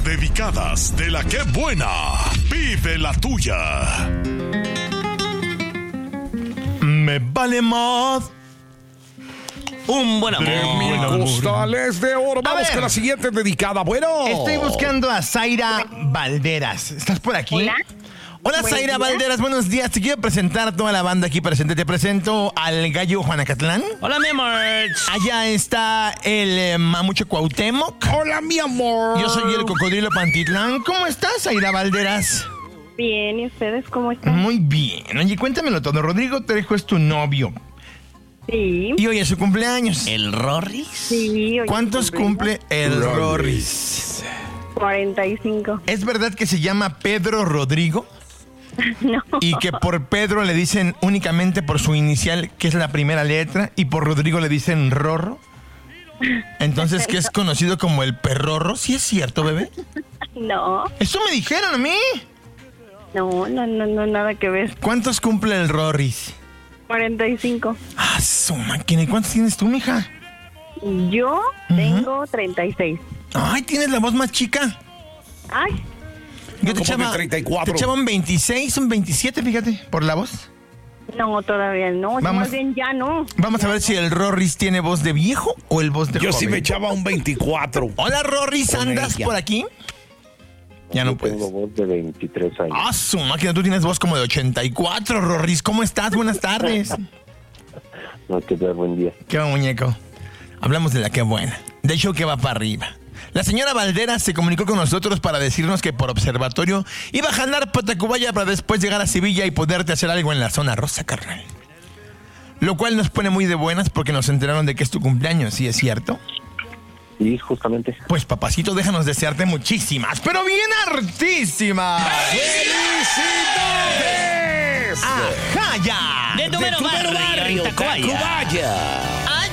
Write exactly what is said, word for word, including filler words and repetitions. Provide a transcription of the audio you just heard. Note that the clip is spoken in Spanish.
dedicadas de la que buena. Pide la tuya. Me vale más un buen amor. Costales de oro. Vamos con la siguiente dedicada. Bueno. Estoy buscando a Zaira Valderas. ¿Estás por aquí? Hola. Hola, Buenos Zaira días. Valderas, buenos días. Te quiero presentar a toda la banda aquí presente. Te presento al gallo Juanacatlán. Hola, mi amor. Allá está el eh, mamucho Cuauhtémoc. Hola, mi amor. Yo soy el cocodrilo Pantitlán. ¿Cómo estás, Zaira Valderas? Bien, ¿y ustedes cómo están? Muy bien. Oye, cuéntamelo todo. Rodrigo Trejo es tu novio. Sí. Y hoy es su cumpleaños. ¿El Rorris? Sí. Hoy ¿Cuántos cumple cumple el Rorris? cuarenta y cinco. ¿Es verdad que se llama Pedro Rodrigo? No. Y que por Pedro le dicen únicamente por su inicial, que es la primera letra, y por Rodrigo le dicen Rorro. Entonces, que es conocido como el perrorro. ¿Sí es cierto, bebé? No. Eso me dijeron a mí. No, no, no, no, nada que ver. ¿Cuántos cumple el Rorris? cuarenta y cinco. Ah, su máquina. ¿Y cuántos tienes tú, mija? Yo tengo treinta y seis. Ay, tienes la voz más chica. Ay, Yo te ¿Cómo que echaba, treinta y cuatro? te echaba un veintiséis, un veintisiete, fíjate, por la voz. no, todavía no. Vamos. Más bien ya no. Vamos a ver si el Rorris tiene voz de viejo o el voz de Yo joven. sí me echaba un veinticuatro. Hola, Rorris, Con ¿andas ella. por aquí? Ya no Yo puedes. tengo voz de veintitrés años. Ah, su máquina, tú tienes voz como de ochenta y cuatro, Rorris. ¿Cómo estás? Buenas tardes. No, que tal, buen día. Qué muñeco. Hablamos de la que buena. De hecho, que va para arriba. La señora Valderas se comunicó con nosotros para decirnos que por observatorio iba a jalar para Tacubaya para después llegar a Sevilla y poderte hacer algo en la zona rosa, carnal. Lo cual nos pone muy de buenas porque nos enteraron de que es tu cumpleaños, ¿sí es cierto? Y justamente, Pues, papacito, déjanos desearte muchísimas, pero bien hartísimas. ¡Felicidades! ¡Ajá, ya! De tu mero barrio, barrio, Tacubaya. Tacubaya.